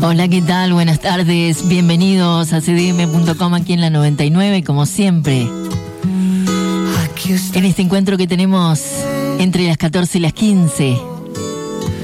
Hola, ¿qué tal? Buenas tardes. Bienvenidos a cdm.com aquí en la 99, como siempre. En este encuentro que tenemos entre las 14 y las 15.